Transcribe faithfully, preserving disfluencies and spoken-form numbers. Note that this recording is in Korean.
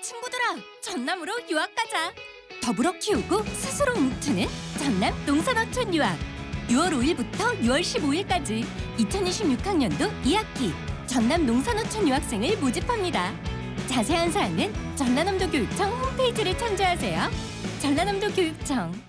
친구들아, 전남으로 유학 가자. 더불어 키우고 스스로 움트는 전남 농산어촌 유학. 유월 오일부터 유월 십오일까지 이천이십육 학년도 이 학기 전남 농산어촌 유학생을 모집합니다. 자세한 사항은 전라남도 교육청 홈페이지를 참조하세요. 전라남도 교육청